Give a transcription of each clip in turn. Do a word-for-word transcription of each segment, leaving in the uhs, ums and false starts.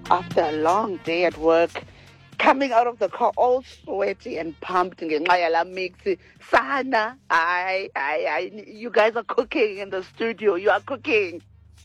after a long day at work, coming out of the car all sweaty and pumped ngenxa yala mix. Sana, I, I, I, you guys are cooking in the studio. You are cooking.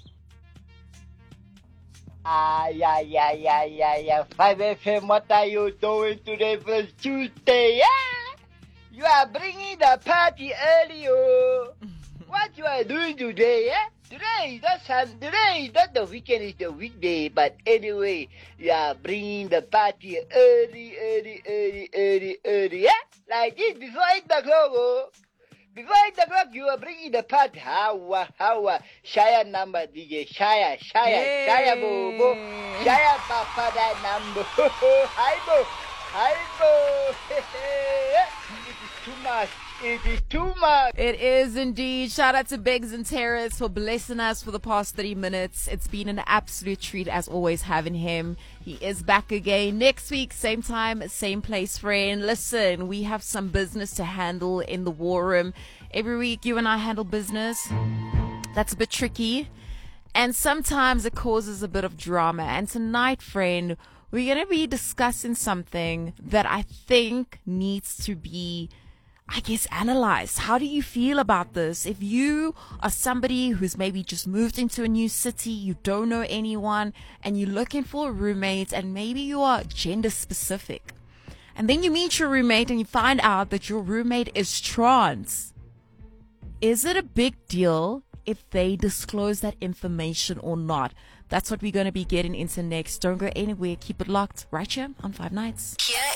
Ah, yeah, yeah, yeah, yeah, yeah. five F M, what are you doing today for Tuesday? Yeah? You are bringing the party early, oh. What you are doing today, yeah? Today is not Sun- today is not the weekend, it's the weekday. But anyway, you are bringing the party early, early, early, early, early, yeah? Like this, before eight o'clock, oh. Before eight o'clock, you are bringing the party. How, how, Shaya number, D J. Shaya, Shaya, Hey. Shaya, bo, bo. Shaya, papa, that number. Hi, bo. Hi, bo. It is too much. It is too much. It is indeed. Shout out to Beggs and Terrace for blessing us for the past thirty minutes. It's been an absolute treat as always having him. He is back again next week, same time, same place, friend. Listen, we have some business to handle in the war room. Every week you and I handle business. That's a bit tricky. And sometimes it causes a bit of drama. And tonight, friend, we're going to be discussing something that I think needs to be, I guess, analyzed. How do you feel about this? If you are somebody who's maybe just moved into a new city, you don't know anyone, and you're looking for a roommate, and maybe you are gender specific, and then you meet your roommate and you find out that your roommate is trans, is it a big deal if they disclose that information or not? That's what we're going to be getting into next. Don't go anywhere. Keep it locked right here on Five Nights. Here